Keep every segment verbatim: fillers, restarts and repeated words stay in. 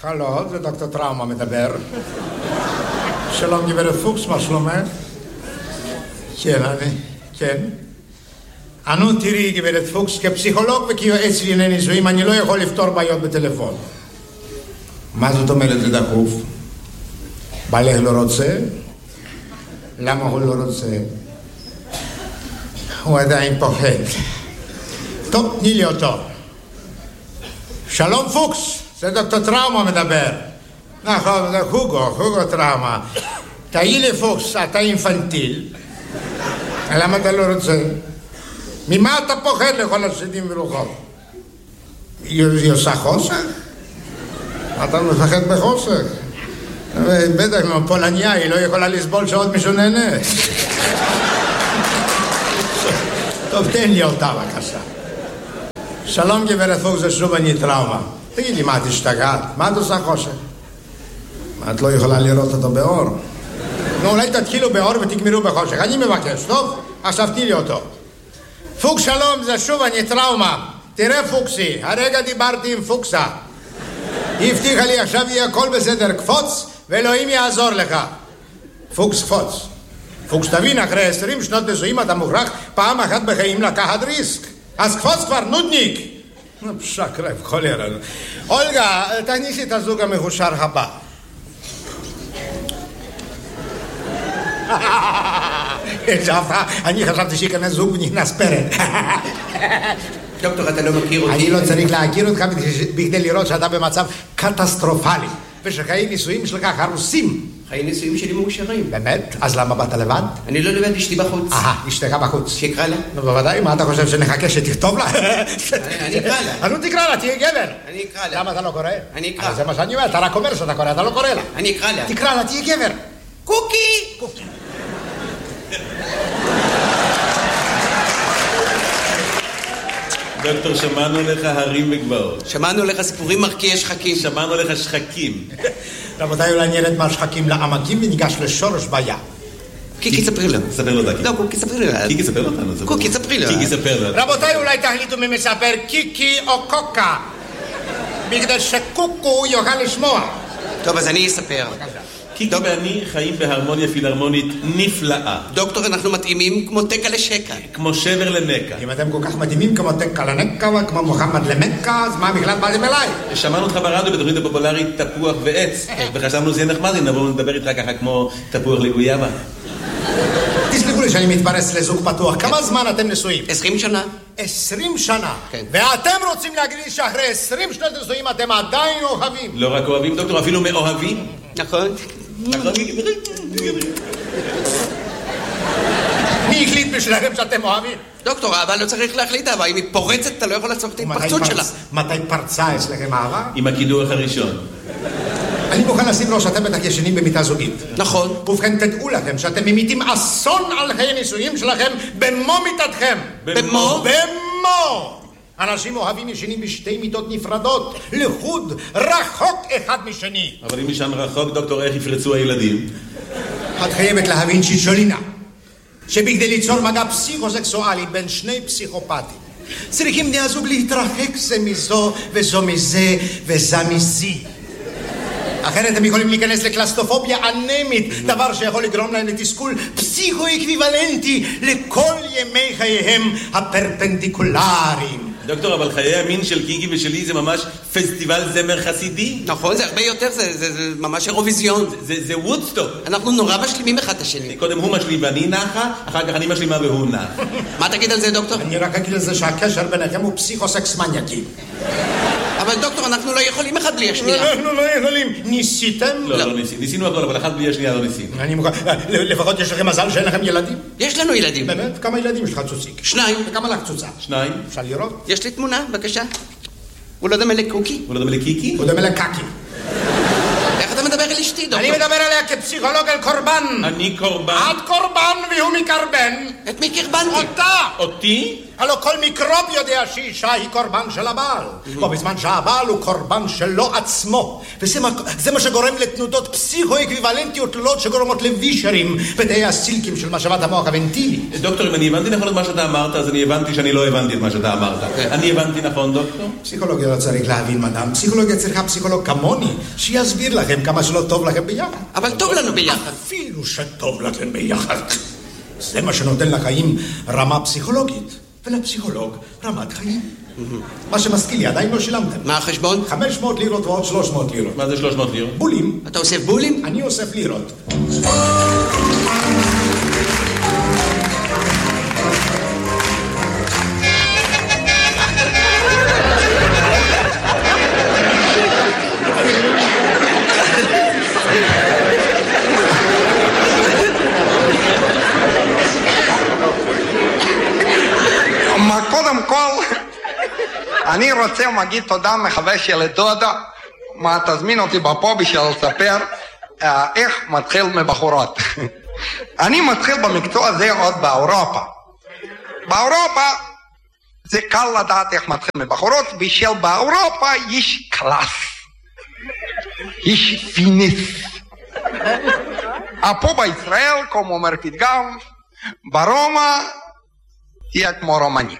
הלו, זה דוקטור טראומה מדבר. שלום גברת פוקס, מה שלומך? כן, אני, כן. אנו תראי גברת פוקס, כפסיכולוג וכיועץ לענייני נישואים, אני לא יכול לפתור בעיות בטלפון. מה זאת אומרת זה דחוף? בעלך לא רוצה? למה הוא לא רוצה? הוא עדיין פוחד. טוב, תני לי אותו. שלום פוקס, זה דוקטור טראומה מדבר. נכון, זה הוגו, הוגו טראומה. תהי לי פוקס, אתה אינפנטיל. למה אתה לא רוצה? ממה אתה פוחד לכל השדים ורוחות? היא עושה חוסך? אתה מפחד בחוסך? בטח, פולניה, היא לא יכולה לסבול שעוד מישהו נהנה. טוב, תן לי אותה בבקשה. שלום גברת פוקס, זה שוב אני טראומה. תגיד לי, מה את השתגעת? מה את עושה חושך? מה, את לא יכולה לראות אותו באור? נו, אולי תתחילו באור ותגמרו בחושך. אני מבקש, טוב? עכשיו תני לי אותו. פוקס, שלום, זה שוב אני טראומה. תראה פוקסי, הרגע דיברתי עם פוקסה. היא הבטיחה לי, עכשיו יהיה הכל בסדר, קפוץ, ואלוהים יעזור לך. פוקס, קפוץ. פוקס, תבין, אחרי עשרים שנות נישואים אתה מוכרח פעם אחת בחיים לקחת ריסק. אז קפוץ כבר, נודניק. שקרב, חולרה. אולגה, תכניסי את הזוג המחושר הבא. אני חשבתי שיכנס זוג ונכנס פרד. דוקטור, אתה לא מכיר אותי? אני לא צריך להכיר אותך בכדי לראות שאתה במצב קטסטרופלי ושחיי נישואים שלך הרוסים. חיי נישואים שלי מאושרים. באמת? אז למה באת לבד? אני לא לבד, אשתי בחוץ. אה, אשתך בחוץ. שיקרא לה? נו, בוודאי, מה אתה חושב שנחכה שתכתוב לה? אני אקרא לה. נו, תקרא לה, תהיה גבר. אני אקרא לה. למה אתה לא קורא? אני אקרא. זה מה שאני אומר, אתה רק אומר שאתה קורא, אתה לא קורא לה. אני אקרא לה. תקרא לה, תהיה גבר. קוקי! קוקי. דוקטור, שמענו לך הרים וגבעות. שמענו לך סיפורים מרקיעי שחקים. שמענו לך שחקים. רבותיי, אולי נרד מהשחקים לעמקים וניגש לשורש בעיה. קיקי, ספרי לו. ספר לו דקי. לא, קוקי, ספרי לו. קיקי, ספר לו. קוקי, ספרי לו. קיקי, ספר לו. רבותיי, אולי תחליטו מי מספר קיקי או קוקה. בגלל שקוקו יוכל לשמוע. טוב, אז אני אספר. קיקי ואני חיים בהרמוניה פילהרמונית נפלאה. דוקטור, אנחנו מתאימים כמו תקה לשקה. כמו שבר לנקה. אם אתם כל כך מדהימים כמו תקה לנקה וכמו מוחמד למקה, אז מה בכלל באתם אליי? שמענו אותך ברדיו בתוכנית הפופולרית תפוח ועץ, וחשבנו שזה נחמד אם נבוא לדבר איתך ככה כמו תפוח לגויאבה. תסלחו לי שאני מתפרס לזוג פתוח. כמה זמן אתם נשואים? עשרים שנה. עשרים שנה? כן. ואתם רוצים להגיד לי שאחרי עשרים שנות נשואים אתם עדיין אוהבים? לא רק אוהבים, דוקטור, אפילו מאוהבים. נכון. נכון. מי החליט בשבילכם שאתם אוהבים? דוקטור, האהבה לא צריך להחליט אהבה. אם היא פורצת, אתה לא יכול לעצור את ההתפרצות שלה. מתי פרצה אצלכם אהבה? עם הקידוח הראשון. אני מוכן לשים לו שאתם בטח ישנים במיטה זוגית. נכון. ובכן, תדעו לכם שאתם ממיתים אסון על חיי נישואים שלכם במו מיטתכם. במו? במו! אנשים אוהבים ישנים בשתי מיטות נפרדות, לחוד, רחוק אחד משני. אבל אם ישן רחוק, דוקטור, איך יפרצו הילדים? את חייבת להבין שישולינה, שבכדי ליצור מגע פסיכוסקסואלי בין שני פסיכופטים, צריכים בני הזוג להתרחק זה מזו וזו מזה וזה מזי. אחרת הם יכולים להיכנס לקלסטופוביה אנמית, דבר שיכול לגרום להם לתסכול פסיכו-אקוויוולנטי לכל ימי חייהם הפרפנדיקולריים. דוקטור, אבל חיי המין של קיקי ושלי זה ממש פסטיבל זמר חסידי. נכון, זה הרבה יותר, זה, זה, זה ממש אירוויזיון. זה, זה וודסטוק. אנחנו נורא משלימים אחד את השני. קודם הוא משלים ואני נחה, אחר כך אני משלימה והוא נח. מה תגיד על זה, דוקטור? אני רק אגיד לזה שהקשר ביניכם הוא פסיכוסקס מניאקי. אבל דוקטור, אנחנו לא יכולים אחד בלי השנייה. אנחנו לא יכולים. ניסיתם? לא, לא ניסינו. ניסינו הכל, אבל אחד בלי השנייה לא ניסינו. אני מוכן, לפחות יש לכם מזל שאין לכם ילדים? יש לנו ילדים. באמת? כמה ילדים יש לך צוציק? שניים. וכמה לך צוצה? שניים. אפשר לראות? יש לי תמונה, בבקשה. הוא לא דומה לקוקי? הוא לא דומה לקיקי? הוא דומה לקקי. איך אתה מדבר אל אשתי, דוקטור? אני מדבר עליה כפסיכולוג על קורבן. אני קורבן. את קורבן והוא מקרבן. את מי קרבנתי? אותה. אותי? הלוא כל מיקרוב יודע שאישה היא קורבן של הבעל. בו בזמן שהבעל הוא קורבן שלו עצמו. וזה מה, זה מה שגורם לתנודות פסיכו-אקוויוולנטיות תלולות שגורמות לווישרים בתאי הסילקים של משאבת המוח הוונטילי. דוקטור, אם אני הבנתי נכון את מה שאתה אמרת, אז אני הבנתי שאני לא הבנתי את מה שאתה אמרת. אני הבנתי נכון, דוקטור? פסיכולוגיה לא צריך להבין, מדam. פסיכולוגיה צריכה פסיכולוג כמוני, שיסביר לכם כמה שלא טוב לכם ביחד. אבל טוב לנו ביחד. אפילו שטוב לכם ביחד. זה מה שנותן לחיים רמה פסיכולוגית, ולפסיכולוג רמת חיים. מה שמזכיר לי, עדיין לא שילמתם. מה החשבון? חמש מאות לירות ועוד שלוש מאות לירות. מה זה שלוש מאות לירות? בולים. אתה אוסף בולים? אני אוסף לירות. קודם כל, אני רוצה להגיד תודה מחווה של דודה, מה תזמין אותי בפה בשביל לספר איך מתחיל מבחורות. אני מתחיל במקצוע הזה עוד באירופה. באירופה זה קל לדעת איך מתחיל מבחורות, בשביל באירופה יש קלאס, יש פינס. פה בישראל, כמו אומר פתגם, ברומא תהיה כמו רומני.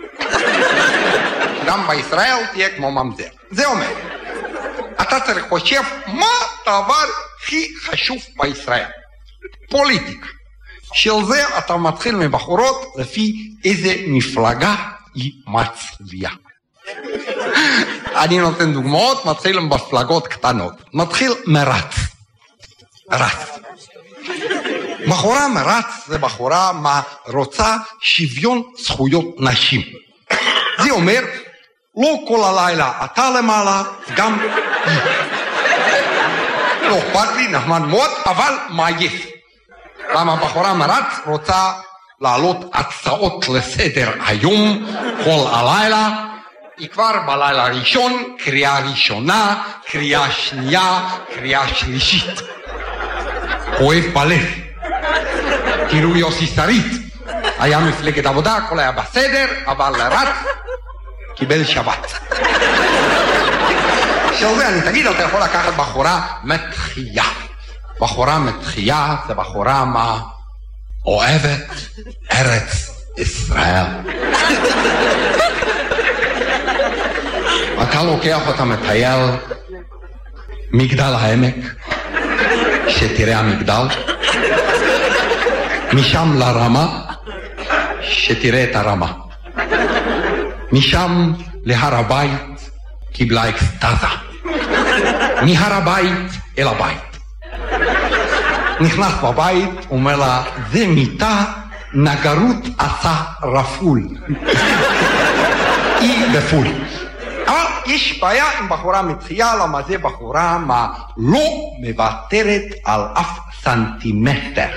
גם בישראל תהיה כמו ממזר. זה אומר, אתה צריך חושב מה הדבר הכי חשוב בישראל. פוליטיקה. של זה אתה מתחיל מבחורות לפי איזה מפלגה היא מצביעה. אני נותן דוגמאות, מתחיל עם מפלגות קטנות. מתחיל מרץ. רץ. בחורה מרץ זה בחורה מה רוצה שוויון זכויות נשים. זה אומר, לא כל הלילה אתה למעלה, גם היא. לא אכפת לי, נחמד מאוד, אבל מה יש? למה בחורה מרץ רוצה לעלות הצעות לסדר היום, כל הלילה, היא כבר בלילה הראשון, קריאה ראשונה, קריאה שנייה, קריאה שלישית. אוהב בלב. תראו יוסי שריד, היה מפלגת עבודה, הכל היה בסדר, אבל רץ, קיבל שבת. של זה אני תגיד, אתה יכול לקחת בחורה מתחייה. בחורה מתחייה זה בחורה מה אוהבת ארץ ישראל. אתה לוקח אותה מטייל מגדל העמק, שתראה המגדל, משם לרמה, שתראה את הרמה. משם להר הבית, קיבלה אקסטזה. מהר הבית אל הבית. נכנס בבית, אומר לה, זה מיטה, נגרות עשה רפול. היא בפול. אבל יש בעיה עם בחורה מתחייה, למה זה בחורה מה לא מוותרת על אף סנטימטר.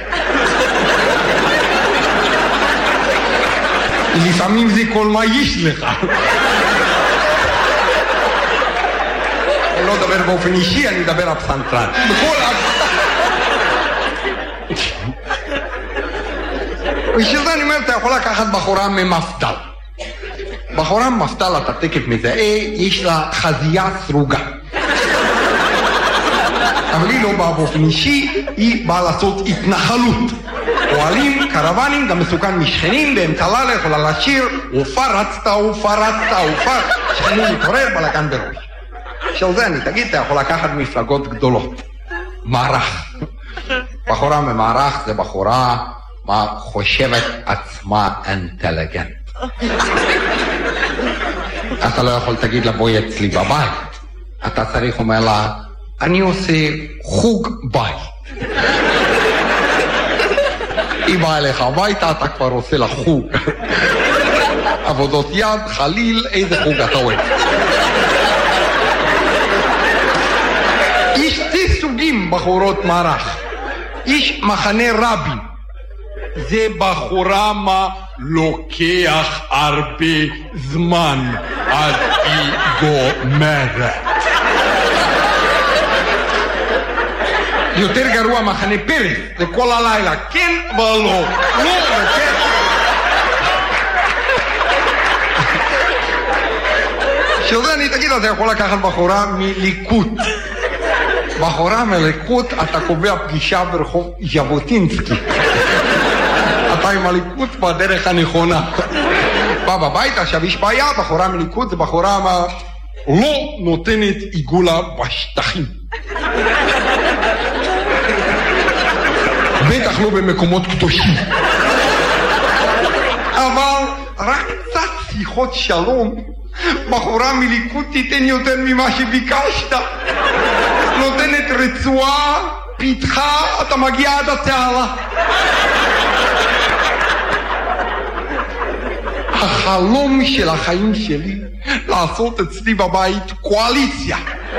לפעמים זה כל מה יש לך. אני לא אדבר באופן אישי, אני אדבר הפסנתרן. בכל בשביל זה אני אומר, אתה יכול לקחת בחורה ממפדל. בחורה ממפדל, אתה תקף מזהה, יש לה חזייה סרוגה. אבל היא לא באה באופן אישי, היא באה לעשות התנחלות. פועלים, קרוונים, גם מסוכן משכנים, באמצע לילה יכולה לשיר, אופה רצת, אופה רצת, אופה, שכנים מתעורר, בלגן בראש. של זה אני תגיד, אתה יכול לקחת מפלגות גדולות. מערך. בחורה ממערך זה בחורה מה חושבת עצמה אינטליגנט. אתה לא יכול תגיד לה בואי אצלי בבית. אתה צריך אומר לה, אני עושה חוג בית. היא באה אליך הביתה, אתה כבר עושה לה חוג. עבודות יד, חליל, איזה חוג אתה אוהב. יש שתי סוגים בחורות מערך. יש מחנה רבין. זה בחורה מה לוקח הרבה זמן עד היא גומרת. יותר גרוע מחנה פרס, זה כל הלילה, כן ולא, לא וכן. שזה אני תגיד, אתה יכול לקחת בחורה מליקוט. בחורה מליקוט, אתה קובע פגישה ברחוב ז'בוטינסקי. אתה עם הליקוט בדרך הנכונה. בא בבית, עכשיו יש בעיה, בחורה מליקוט זה בחורה מה... לא נותנת עיגולה בשטחים. בטח לא במקומות קדושים. אבל רק קצת שיחות שלום, בחורה מליקוט תיתן יותר ממה שביקשת. נותנת רצועה, פיתחה, אתה מגיע עד התעלה. החלום של החיים שלי לעשות אצלי בבית קואליציה.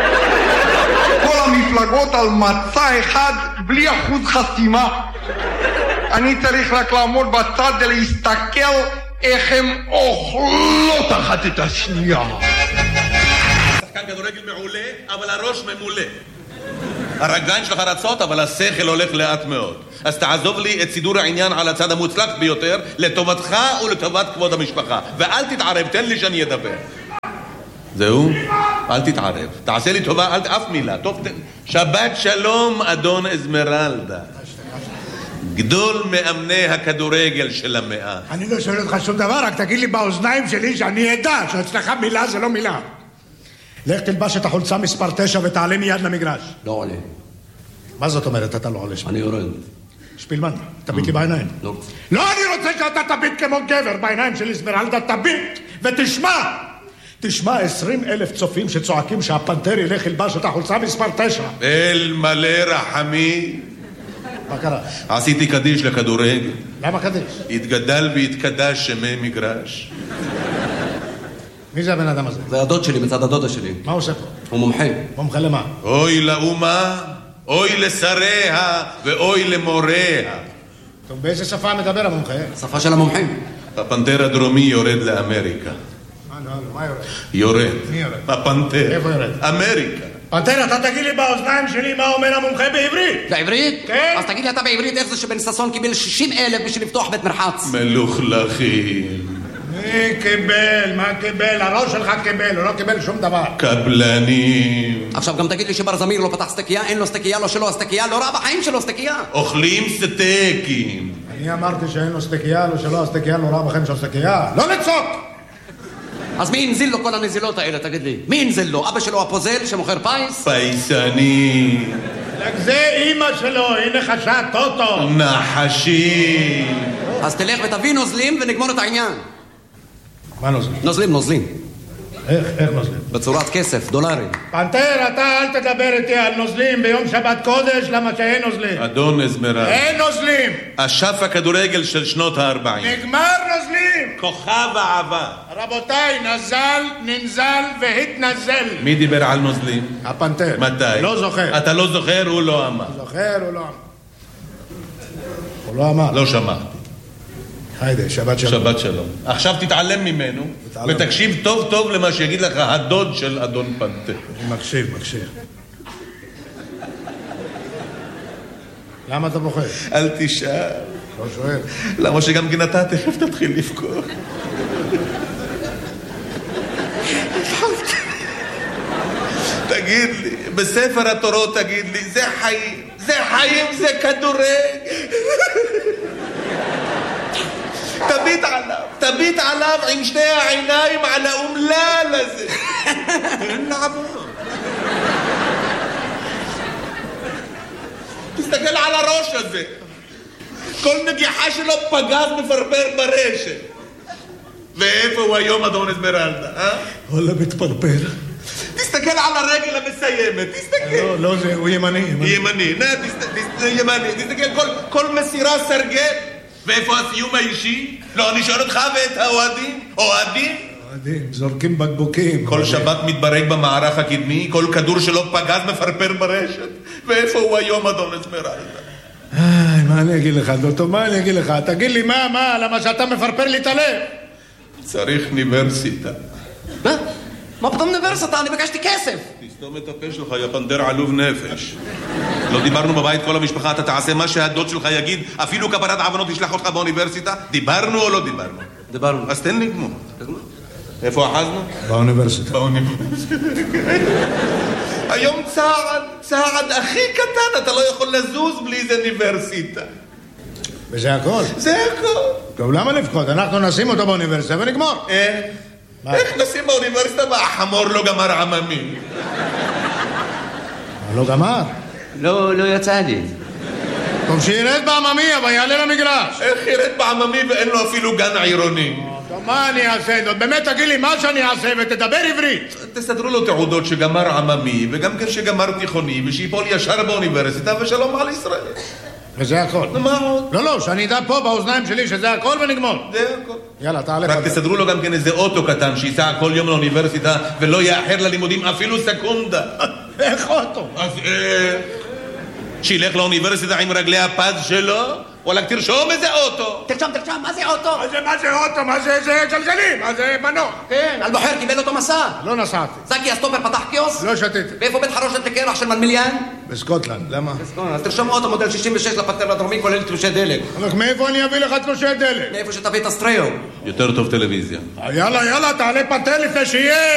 כל המפלגות על מצע אחד בלי אחוז חסימה. אני צריך רק לעמוד בצד ולהסתכל איך הם אוכלות אחת את השנייה. שחקן כדורגל מעולה, אבל הראש ממולא. הרגליים שלך רצות, אבל השכל הולך לאט מאוד. אז תעזוב לי את סידור העניין על הצד המוצלח ביותר, לטובתך ולטובת כבוד המשפחה. ואל תתערב, תן לי שאני אדבר. זהו? אל תתערב. תעשה לי טובה, אל אף מילה. טוב, שבת שלום, אדון אזמרלדה. גדול מאמני הכדורגל של המאה. אני לא שואל אותך שום דבר, רק תגיד לי באוזניים שלי שאני אדע שאצלך מילה זה לא מילה. לך תלבש את החולצה מספר תשע ותעלה מיד למגרש. לא עולה. מה זאת אומרת אתה לא עולה? אני יורד. שפילמן, תביט לי בעיניים. לא. לא, אני רוצה שאתה תביט כמו גבר בעיניים של אזמרלדה, תביט ותשמע. תשמע עשרים אלף צופים שצועקים שהפנתר ילך ילבש את החולצה מספר תשע. אל מלא רחמי. מה קרה? עשיתי קדיש לכדורגל. למה קדיש? התגדל והתקדש שמי מגרש. מי זה הבן אדם הזה? זה הדוד שלי מצד הדודה שלי. מה הוא עושה פה? הוא מומחה. מומחה למה? אוי לאומה, אוי לשריה ואוי למוריה. טוב, באיזה שפה מדבר המומחה? שפה של המומחים. הפנתר הדרומי יורד לאמריקה. מה, לא, מה יורד? יורד. מי יורד? הפנתר. איפה יורד? אמריקה. פנתר, אתה תגיד לי באוזניים שלי מה אומר המומחה בעברית? בעברית? כן. אז תגיד לי אתה בעברית איך זה שבן ששון קיבל שישים אלף בשביל לפתוח בית מרחץ. מלוכלכים. מי קיבל? מה קיבל? הראש שלך קיבל, הוא לא קיבל שום דבר. קבלנים. עכשיו גם תגיד לי שבר זמיר לא פתח סטקייה, אין לו סטקייה, לא שלו הסטקייה, לא רע בחיים שלו סטקייה. אוכלים סטייקים. אני אמרתי שאין לו סטקייה, לא שלו הסטקייה, לא רע בחיים של סטקייה. לא לצוק! אז מי הנזיל לו כל הנזילות האלה, תגיד לי? מי הנזיל לו? אבא שלו הפוזל שמוכר פייס? פייסני. זה אימא שלו, היא נחשה טוטו. נחשי. אז תלך ותביא נוזלים ונגמור את העניין. מה נוזלים? נוזלים, נוזלים. איך, איך נוזלים? בצורת כסף, דולרים. פנתר, אתה אל תדבר איתי על נוזלים ביום שבת קודש, למה שאין נוזלים. אדון אזמרלדה. אין נוזלים. אשף הכדורגל של שנות הארבעים. נגמר נוזלים. כוכב העבר. רבותיי, נזל, ננזל והתנזל. מי דיבר על נוזלים? הפנתר. מתי? לא זוכר. אתה לא זוכר, הוא לא אמר. זוכר, הוא לא אמר. הוא לא אמר. לא שמעתי. היידה, שבת שלום. שבת שלום. עכשיו תתעלם ממנו, תתעלם. ותקשיב טוב טוב למה שיגיד לך הדוד של אדון פנתר. אני מקשיב, מקשיב. למה אתה בוחר? אל תשאל. לא שואל. למה שגם גנתה תכף תתחיל לפקור. תגיד לי, בספר התורות תגיד לי, זה חיים, זה חיים, זה כדורגל. תביט עליו, תביט עליו עם שתי העיניים על האומלל הזה. אין לעבור. תסתכל על הראש הזה. כל נגיחה שלו פגז מפרפר ברשת. ואיפה הוא היום אדון אזמרלדה, אה? וואלה מתפרפר. תסתכל על הרגל המסיימת, תסתכל. לא, לא, זה, הוא ימני. ימני, נה, תסתכל, ימני, תסתכל, כל, כל מסירה סרגל. ואיפה הסיום האישי? לא, אני שואל אותך ואת האוהדים. אוהדים? אוהדים, זורקים בקבוקים. כל שבת מתברג במערך הקדמי, כל כדור שלו פגז מפרפר ברשת. ואיפה הוא היום אדון אזמרלדה? איי, מה אני אגיד לך, דוקטור, מה אני אגיד לך? תגיד לי, מה, מה, למה שאתה מפרפר לי את הלב? צריך אוניברסיטה. מה? מה פתאום אוניברסיטה? אני ביקשתי כסף. תסתום את הפה שלך, יא פנתר עלוב נפש. לא דיברנו בבית כל המשפחה, אתה תעשה מה שהדוד שלך יגיד, אפילו כפרת עוונות תשלח אותך באוניברסיטה? דיברנו או לא דיברנו? דיברנו. אז תן לי גמור. איפה אחזנו? באוניברסיטה. באוניברסיטה. היום צעד, צעד הכי קטן, אתה לא יכול לזוז בלי איזה אוניברסיטה. וזה הכל? זה הכל. טוב, למה לפחות? אנחנו נשים אותו באוניברסיטה ונגמור. איך? איך נשים באוניברסיטה? החמור לא גמר עממי. לא גמר? לא, לא יצא לי. טוב, שירד בעממי, אבל יעלה למגרש. איך ירד בעממי ואין לו אפילו גן עירוני? טוב, מה אני אעשה? זאת באמת תגיד לי מה שאני אעשה ותדבר עברית. תסדרו לו תעודות שגמר עממי וגם כן שגמר תיכוני ושיפול ישר באוניברסיטה ושלום על ישראל. וזה הכל. מה עוד? לא, לא, שאני אדע פה באוזניים שלי שזה הכל ונגמור. זה הכל. יאללה, תעלה. רק תסדרו לו גם כן איזה אוטו קטן שייסע כל יום לאוניברסיטה ולא יאחר ללימודים אפילו סקונדה. איך אוטו? אז אה... שילך לאוניברסיטה עם רגלי הפז שלו, וואלק תרשום איזה אוטו. תרשום, תרשום, מה זה אוטו? מה זה, מה זה אוטו? מה זה, זה גלגלים? מה זה מנוע? כן, אלבוחר קיבל אותו מסע. לא נסעתי. זקי הסטופר פתח קיוס? לא שתיתי. ואיפה בית חרושת לקרח של מנמיליאן? בסקוטלנד, למה? אז תרשום אוטו מודל שישים ושש לפטר הדרומי כולל תלושי דלק. רק מאיפה אני אביא לך תלושי דלק? מאיפה שתביא את הסטריאו. יותר טוב טלוויזיה. יאללה, יאללה, תעלה פטר לפני שיהיה